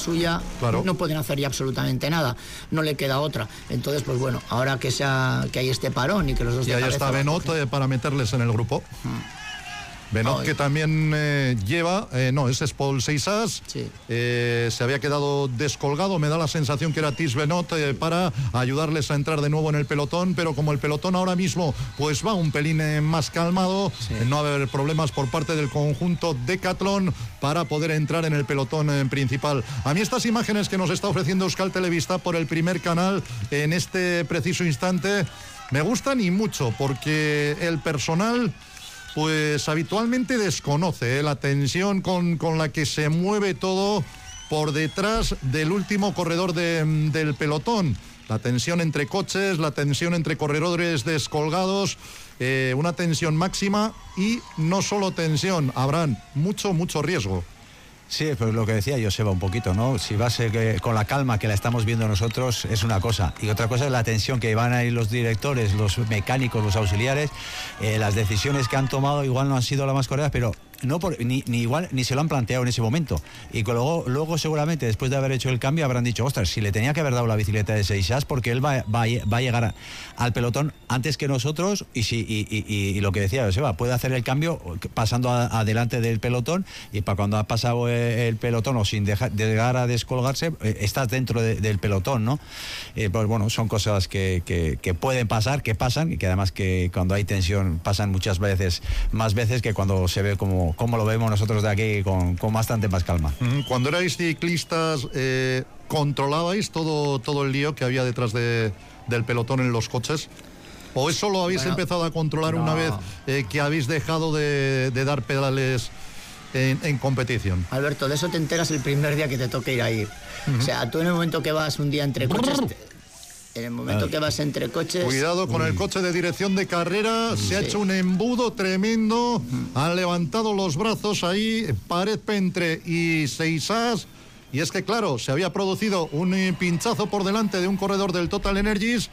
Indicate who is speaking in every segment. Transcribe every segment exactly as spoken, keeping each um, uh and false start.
Speaker 1: suya, claro. no pueden hacer ya absolutamente nada, no le queda otra. Entonces, pues bueno, ahora que sea que hay este parón y que los dos...
Speaker 2: Y ahí está Benoot eh, para meterles en el grupo. Hmm. Benoot, no, que también eh, lleva, eh, no, ese es Paul Seixas,
Speaker 1: sí.
Speaker 2: eh, se había quedado descolgado, me da la sensación que era Tish Benoot eh, para ayudarles a entrar de nuevo en el pelotón, pero como el pelotón ahora mismo pues va un pelín eh, más calmado, sí. eh, no va a haber problemas por parte del conjunto Decathlon para poder entrar en el pelotón eh, principal. A mí estas imágenes que nos está ofreciendo Euskal Telebista por el primer canal en este preciso instante me gustan y mucho, porque el personal... pues habitualmente desconoce eh, la tensión con, con la que se mueve todo por detrás del último corredor de, del pelotón. La tensión entre coches, la tensión entre corredores descolgados, eh, una tensión máxima y no solo tensión, habrán mucho, mucho riesgo.
Speaker 3: Sí, pues lo que decía Joseba un poquito, ¿no? Si vas eh, con la calma que la estamos viendo nosotros es una cosa, y otra cosa es la tensión que van a ir los directores, los mecánicos, los auxiliares, eh, las decisiones que han tomado igual no han sido las más correctas, pero no por, ni, ni igual ni se lo han planteado en ese momento, y luego, luego seguramente después de haber hecho el cambio habrán dicho, ostras, si le tenía que haber dado la bicicleta de Seixas porque él va, va, va a llegar a, al pelotón antes que nosotros, y, si, y, y, y, y lo que decía Joseba, puede hacer el cambio pasando a, adelante del pelotón, y para cuando ha pasado el, el pelotón o sin dejar, llegar a descolgarse, eh, estás dentro de, del pelotón, ¿no? Eh, pues bueno, son cosas que, que, que pueden pasar, que pasan, y que además que cuando hay tensión pasan muchas veces, más veces que cuando se ve como como lo vemos nosotros de aquí con, con bastante más calma.
Speaker 2: Cuando erais ciclistas, eh, ¿controlabais todo, todo el lío que había detrás de, del pelotón en los coches? ¿O eso lo habéis bueno, empezado a controlar no. una vez eh, que habéis dejado de, de dar pedales en, en competición?
Speaker 1: Alberto, de eso te enteras el primer día que te toque ir a ir. Uh-huh. O sea, tú en el momento que vas un día entre coches... Te... En el momento Ay. que vas entre coches...
Speaker 2: Cuidado con Uy. el coche de dirección de carrera, sí. se ha hecho un embudo tremendo, uh-huh. han levantado los brazos ahí, Pared Pentre y Seixas, y es que claro, se había producido un pinchazo por delante de un corredor del Total Energies,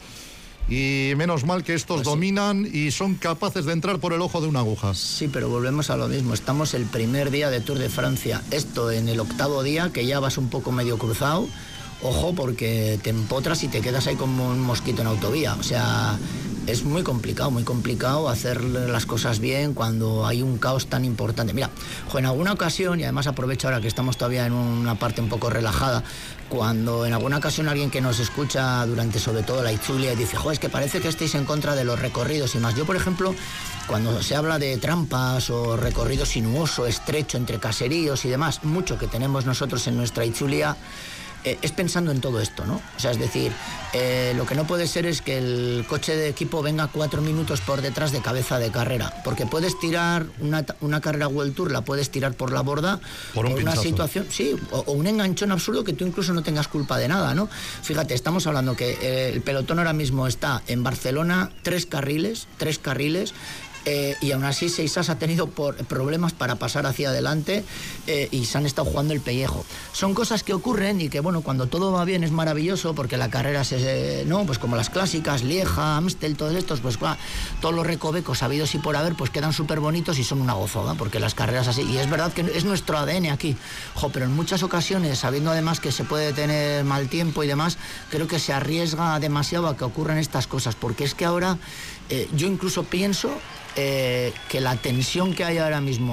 Speaker 2: y menos mal que estos pues dominan sí. y son capaces de entrar por el ojo de una aguja.
Speaker 1: Sí, pero volvemos a lo mismo, estamos el primer día de Tour de Francia, esto en el octavo día, que ya vas un poco medio cruzado. Ojo, porque te empotras y te quedas ahí como un mosquito en autovía. O sea, es muy complicado, muy complicado hacer las cosas bien cuando hay un caos tan importante. Mira, jo, en alguna ocasión, y además aprovecho ahora que estamos todavía en una parte un poco relajada, cuando en alguna ocasión alguien que nos escucha durante sobre todo la Itzulia dice, jo, es que parece que estáis en contra de los recorridos y más. Yo, por ejemplo, cuando se habla de trampas o recorrido sinuoso, estrecho, entre caseríos y demás, mucho que tenemos nosotros en nuestra Itzulia, Eh, es pensando en todo esto, ¿no? O sea, es decir, eh, lo que no puede ser es que el coche de equipo venga cuatro minutos por detrás de cabeza de carrera, porque puedes tirar una, una carrera World Tour, la puedes tirar por la borda, por, un por una situación, sí, o, o un enganchón absurdo que tú incluso no tengas culpa de nada, ¿no? Fíjate, estamos hablando que eh, el pelotón ahora mismo está en Barcelona, tres carriles, tres carriles, Eh, y aún así Seixas ha tenido por problemas para pasar hacia adelante eh, y se han estado jugando el pellejo. Son cosas que ocurren y que bueno, cuando todo va bien es maravilloso porque la carrera se, eh, no, pues como las clásicas, Lieja, Amstel, todos estos, pues claro, todos los recovecos habidos y por haber pues quedan súper bonitos y son una gozada porque las carreras así, y es verdad que es nuestro A D N aquí, jo, pero en muchas ocasiones, sabiendo además que se puede tener mal tiempo y demás, creo que se arriesga demasiado a que ocurran estas cosas, porque es que ahora eh, yo incluso pienso Eh, que la tensión que hay ahora mismo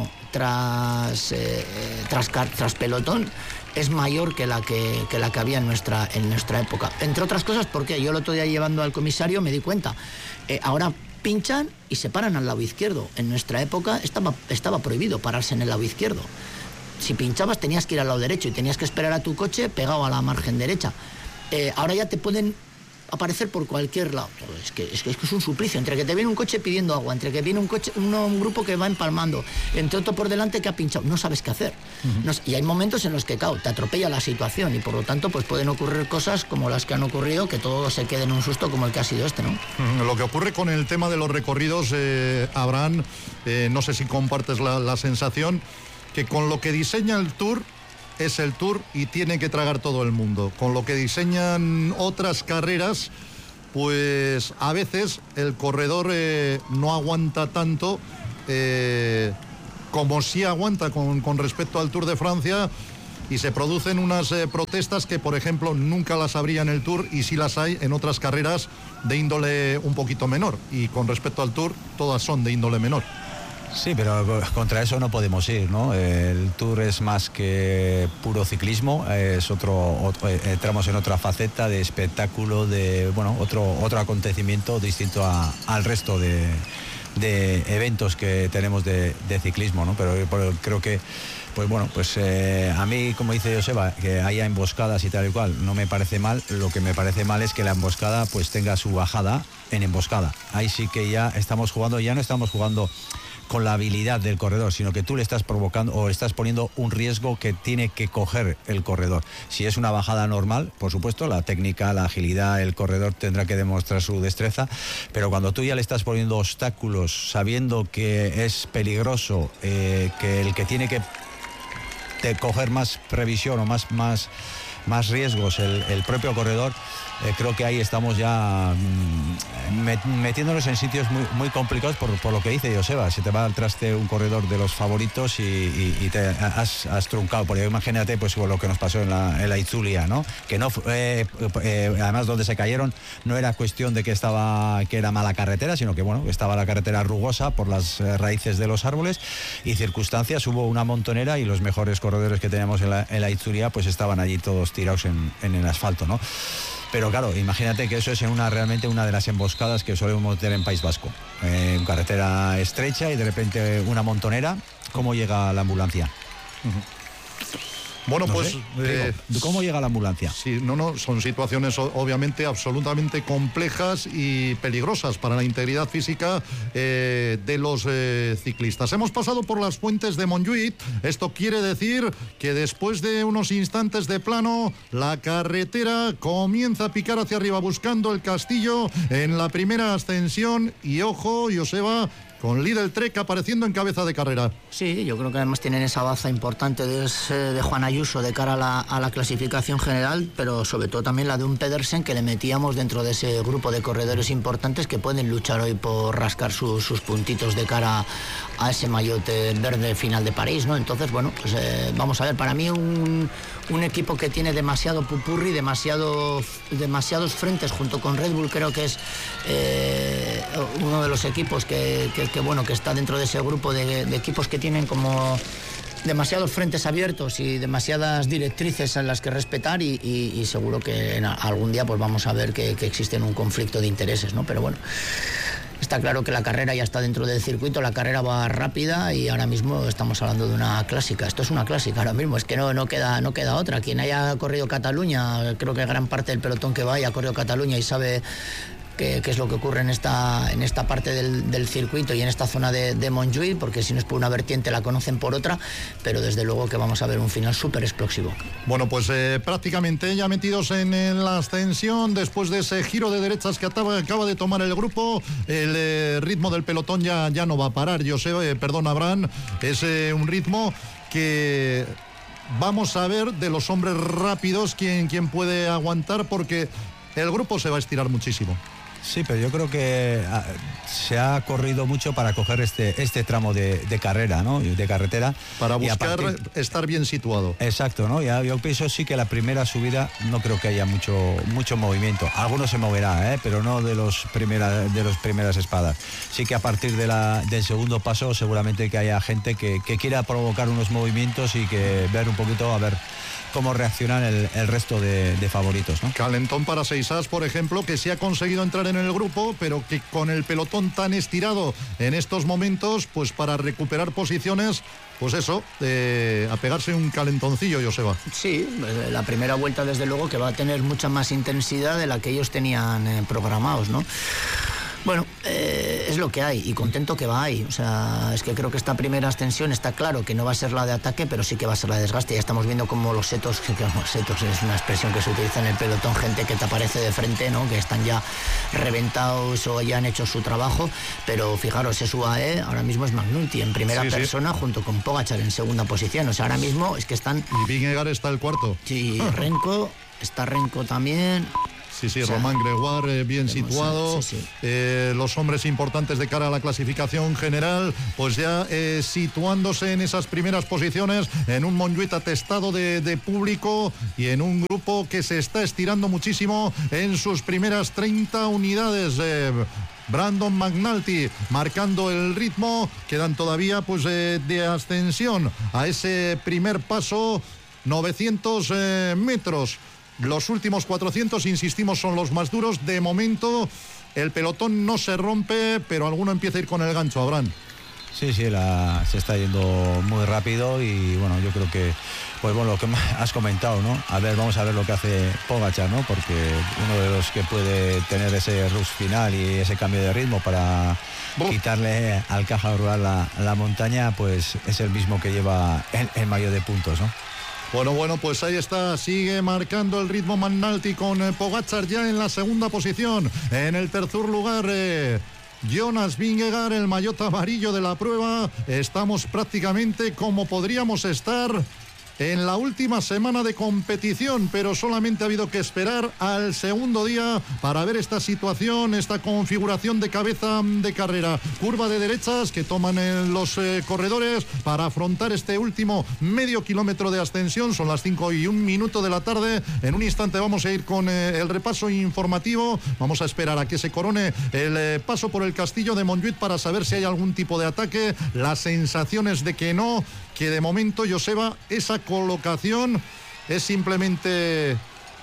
Speaker 1: tras, eh, tras, tras pelotón es mayor que la que, que la que había en nuestra, en nuestra época. Entre otras cosas porque yo el otro día llevando al comisario me di cuenta. Eh, ahora pinchan y se paran al lado izquierdo. En nuestra época estaba, estaba prohibido pararse en el lado izquierdo. Si pinchabas tenías que ir al lado derecho y tenías que esperar a tu coche pegado a la margen derecha. Eh, ahora ya te pueden aparecer por cualquier lado. Es que, es que es un suplicio, entre que te viene un coche pidiendo agua, entre que viene un coche, un, un grupo que va empalmando, entre otro por delante que ha pinchado, no sabes qué hacer. Uh-huh. No, y hay momentos en los que, claro, te atropella la situación y por lo tanto pues pueden ocurrir cosas como las que han ocurrido, que todo se quede en un susto como el que ha sido este, ¿no?
Speaker 2: Uh-huh. Lo que ocurre con el tema de los recorridos, eh, Abraham, eh, no sé si compartes la, la sensación que con lo que diseña el Tour es el Tour y tiene que tragar todo el mundo. Con lo que diseñan otras carreras, pues a veces el corredor eh, no aguanta tanto eh, como sí aguanta con, con respecto al Tour de Francia, y se producen unas eh, protestas que, por ejemplo, nunca las habría en el Tour y sí las hay en otras carreras de índole un poquito menor. Y con respecto al Tour, todas son de índole menor.
Speaker 3: Sí, pero contra eso no podemos ir, ¿no? El Tour es más que puro ciclismo, es otro, otro entramos en otra faceta de espectáculo, de bueno, otro otro acontecimiento distinto a, al resto de, de eventos que tenemos de, de ciclismo, ¿no? Pero, pero creo que pues bueno, pues eh, a mí, como dice Joseba, que haya emboscadas y tal y cual, no me parece mal. Lo que me parece mal es que la emboscada pues tenga su bajada en emboscada. Ahí sí que ya estamos jugando, ya no estamos jugando con la habilidad del corredor, sino que tú le estás provocando o estás poniendo un riesgo que tiene que coger el corredor. Si es una bajada normal, por supuesto, la técnica, la agilidad, el corredor tendrá que demostrar su destreza, pero cuando tú ya le estás poniendo obstáculos, sabiendo que es peligroso, eh, que el que tiene que de coger más previsión o más, más, más riesgos el, el propio corredor, eh, creo que ahí estamos ya mmm, met, metiéndonos en sitios muy, muy complicados por, por lo que dice Joseba. Se te va al traste un corredor de los favoritos y, y, y te has, has truncado. Porque imagínate pues lo que nos pasó en la, en la Itzulia, ¿no? Que no eh, eh, además donde se cayeron no era cuestión de que estaba que era mala carretera, sino que bueno, estaba la carretera rugosa por las eh, raíces de los árboles y circunstancias. Hubo una montonera y los mejores corredores que teníamos en la, en la Itzulia pues estaban allí todos tirados en, en el asfalto, ¿no? Pero claro, imagínate que eso es en una realmente una de las emboscadas que solemos tener en País Vasco. Eh, en carretera estrecha y de repente una montonera. ¿Cómo llega la ambulancia?
Speaker 2: Uh-huh. Bueno, no pues...
Speaker 3: Sé, eh, ¿Cómo llega la ambulancia?
Speaker 2: Sí, no, no, son situaciones obviamente absolutamente complejas y peligrosas para la integridad física eh, de los eh, ciclistas. Hemos pasado por las fuentes de Montjuïc. Esto quiere decir que después de unos instantes de plano, la carretera comienza a picar hacia arriba buscando el castillo en la primera ascensión. Y ojo, Joseba, con Lidl Trek apareciendo en cabeza de carrera.
Speaker 1: Sí, yo creo que además tienen esa baza importante de, de Juan Ayuso de cara a la, a la clasificación general, pero sobre todo también la de un Pedersen que le metíamos dentro de ese grupo de corredores importantes que pueden luchar hoy por rascar su, sus puntitos de cara a ese maillot verde final de París, ¿no? Entonces, bueno, pues eh, vamos a ver, para mí un, un equipo que tiene demasiado pupurri, demasiado, demasiados frentes junto con Red Bull, creo que es eh, uno de los equipos que, que que bueno, que está dentro de ese grupo de, de equipos que tienen como demasiados frentes abiertos y demasiadas directrices a las que respetar y, y, y seguro que en algún día pues vamos a ver que, que existe un conflicto de intereses, ¿no? Pero bueno, está claro que la carrera ya está dentro del circuito, la carrera va rápida y ahora mismo estamos hablando de una clásica. Esto es una clásica ahora mismo, es que no, no, queda, no queda otra. Quien haya corrido Cataluña, creo que gran parte del pelotón que va haya corrido Cataluña y sabe qué es lo que ocurre en esta, en esta parte del, del circuito y en esta zona de, de Montjuïc, porque si no es por una vertiente la conocen por otra, pero desde luego que vamos a ver un final súper explosivo.
Speaker 2: Bueno, pues eh, prácticamente ya metidos en, en la ascensión, después de ese giro de derechas que acaba, acaba de tomar el grupo, el eh, ritmo del pelotón ya, ya no va a parar. Yo sé, eh, perdón, Abraham, es eh, un ritmo que vamos a ver de los hombres rápidos quién, quién puede aguantar, porque el grupo se va a estirar muchísimo.
Speaker 3: Sí, pero yo creo que se ha corrido mucho para coger este, este tramo de, de carrera, ¿no? De carretera.
Speaker 2: Para buscar
Speaker 3: partir...
Speaker 2: estar bien situado.
Speaker 3: Exacto, ¿no? Ya, yo pienso sí que la primera subida no creo que haya mucho, mucho movimiento. Algunos se moverá, ¿eh? Pero no de los primera, de los primeras espadas. Sí que a partir de la, del segundo paso seguramente que haya gente que, que quiera provocar unos movimientos y que ver un poquito a ver cómo reaccionan el, el resto de, de favoritos, ¿no?
Speaker 2: Calentón para Seisas, por ejemplo, que sí ha conseguido entrar en el grupo, pero que con el pelotón tan estirado en estos momentos, pues para recuperar posiciones, pues eso, eh, a pegarse un calentoncillo, Joseba.
Speaker 1: Sí, la primera vuelta desde luego que va a tener mucha más intensidad de la que ellos tenían eh, programados, ¿no? Bueno, eh, es lo que hay y contento que va ahí. O sea, es que creo que esta primera ascensión está claro que no va a ser la de ataque, pero sí que va a ser la de desgaste. Ya estamos viendo como los setos, que los setos es una expresión que se utiliza en el pelotón, gente que te aparece de frente, ¿no? Que están ya reventados o ya han hecho su trabajo. Pero fijaros, es U A E, ahora mismo es Magnulti en primera sí, persona sí. junto con Pogačar en segunda posición. O sea, ahora mismo es que están...
Speaker 2: Y Vingegaard está el cuarto.
Speaker 1: Sí, Renko, está Renko también...
Speaker 2: Sí, sí,
Speaker 1: o sea,
Speaker 2: Román Gregoire eh, bien
Speaker 1: vemos,
Speaker 2: situado.
Speaker 1: sí, sí.
Speaker 2: Eh, los hombres importantes de cara a la clasificación general, pues ya eh, situándose en esas primeras posiciones, en un Montjuïc atestado de, de público y en un grupo que se está estirando muchísimo en sus primeras treinta unidades. Eh, Brandon McNulty marcando el ritmo, quedan todavía pues eh, de ascensión a ese primer paso, novecientos eh, metros. Los últimos cuatrocientos, insistimos, son los más duros. De momento el pelotón no se rompe, pero alguno empieza a ir con el gancho, Abraham.
Speaker 3: Sí, sí, la, se está yendo muy rápido y bueno, yo creo que, pues bueno, lo que has comentado, ¿no? A ver, vamos a ver lo que hace Pogačar, ¿no? Porque uno de los que puede tener ese rush final y ese cambio de ritmo para Uf. quitarle al Caja Rural la, la montaña, pues es el mismo que lleva el, el mayor de puntos, ¿no?
Speaker 2: Bueno, bueno, pues ahí está, sigue marcando el ritmo McNulty con eh, Pogačar ya en la segunda posición. En el tercer lugar, eh, Jonas Vingegaard, el maillot amarillo de la prueba. Estamos prácticamente como podríamos estar en la última semana de competición, pero solamente ha habido que esperar al segundo día para ver esta situación, esta configuración de cabeza de carrera. Curva de derechas que toman en los eh, corredores para afrontar este último medio kilómetro de ascensión. Son las cinco y un minuto de la tarde. En un instante vamos a ir con eh, el repaso informativo. Vamos a esperar a que se corone el eh, paso por el castillo de Montjuïc para saber si hay algún tipo de ataque. Las sensaciones de que no, que de momento, Joseba, esa colocación es simplemente,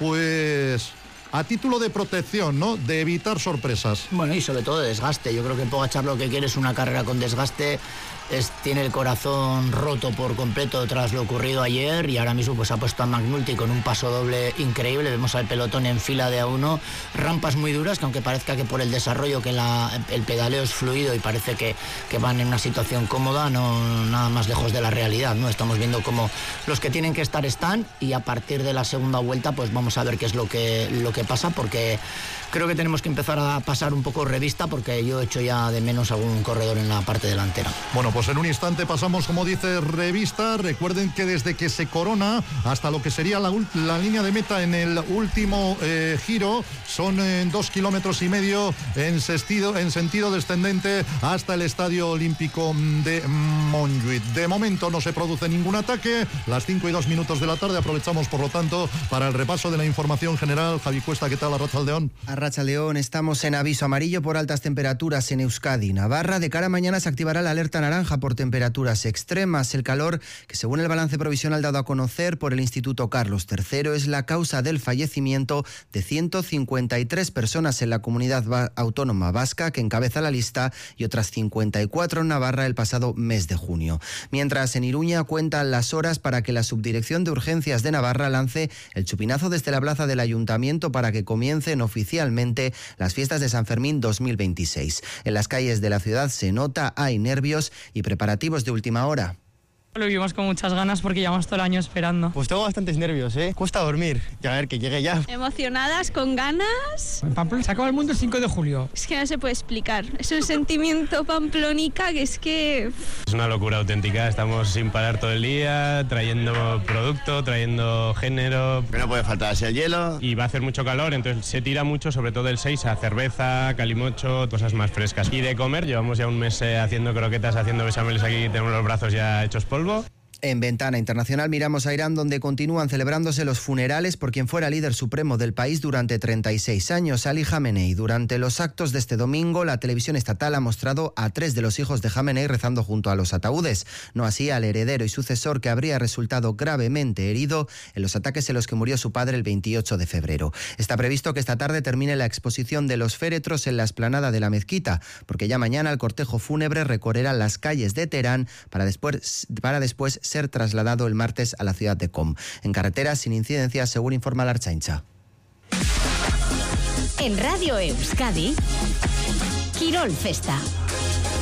Speaker 2: pues, a título de protección, ¿no? De evitar sorpresas.
Speaker 1: Bueno, y sobre todo de desgaste. Yo creo que Pogačar lo que quiere es una carrera con desgaste. Es, tiene el corazón roto por completo tras lo ocurrido ayer y ahora mismo pues ha puesto a McNulty con un paso doble increíble. Vemos al pelotón en fila de a uno, rampas muy duras que aunque parezca que por el desarrollo que la, el pedaleo es fluido y parece que, que van en una situación cómoda, no nada más lejos de la realidad, ¿no? Estamos viendo cómo los que tienen que estar están y a partir de la segunda vuelta pues vamos a ver qué es lo que, lo que pasa, porque creo que tenemos que empezar a pasar un poco revista porque yo he hecho ya de menos algún corredor en la parte delantera.
Speaker 2: Bueno, pues en un instante pasamos, como dice, revista. Recuerden que desde que se corona hasta lo que sería la, la línea de meta en el último eh, giro son eh, dos kilómetros y medio en sentido, en sentido descendente hasta el Estadio Olímpico de Montjuïc. De momento no se produce ningún ataque. Las cinco y dos minutos de la tarde aprovechamos, por lo tanto, para el repaso de la información general. Javi Cuesta, ¿qué tal? Arratsaldeon.
Speaker 4: Arratsaldeon, estamos en aviso amarillo por altas temperaturas en Euskadi. Navarra, de cara a mañana se activará la alerta naranja por temperaturas extremas. El calor, que según el balance provisional dado a conocer por el Instituto Carlos tercero, es la causa del fallecimiento de ciento cincuenta y tres personas en la comunidad va- autónoma vasca, que encabeza la lista, y otras cincuenta y cuatro en Navarra el pasado mes de junio. Mientras en Iruña cuentan las horas para que la Subdirección de Urgencias de Navarra lance el chupinazo desde la plaza del Ayuntamiento para que comiencen oficialmente las fiestas de San Fermín dos mil veintiséis. En las calles de la ciudad se nota, hay nervios y preparativos de última hora.
Speaker 5: Lo vivimos con muchas ganas porque llevamos todo el año esperando.
Speaker 6: Pues tengo bastantes nervios, ¿eh? Cuesta dormir. Y a ver, que llegue ya.
Speaker 7: Emocionadas, con ganas.
Speaker 8: En Pamplona se acaba el mundo el cinco de julio.
Speaker 7: Es que no se puede explicar. Es un sentimiento pamplónica que es que...
Speaker 9: Es una locura auténtica. Estamos sin parar todo el día, trayendo producto, trayendo género.
Speaker 6: Que no puede faltarse el hielo.
Speaker 9: Y va a hacer mucho calor, entonces se tira mucho, sobre todo el seis, a cerveza, calimocho, cosas más frescas. Y de comer, llevamos ya un mes eh, haciendo croquetas, haciendo bechameles aquí, tenemos los brazos ya hechos polvo.
Speaker 4: En Ventana Internacional miramos a Irán, donde continúan celebrándose los funerales por quien fuera líder supremo del país durante treinta y seis años, Ali Jamenei. Durante los actos de este domingo, la televisión estatal ha mostrado a tres de los hijos de Jamenei rezando junto a los ataúdes, no así al heredero y sucesor, que habría resultado gravemente herido en los ataques en los que murió su padre el veintiocho de febrero. Está previsto que esta tarde termine la exposición de los féretros en la explanada de la mezquita, porque ya mañana el cortejo fúnebre recorrerá las calles de Teherán para después, para después ser trasladado el martes a la ciudad de Qom. En carretera sin incidencias, según informa la Ertzaintza.
Speaker 10: En Radio Euskadi, Quirol Festa.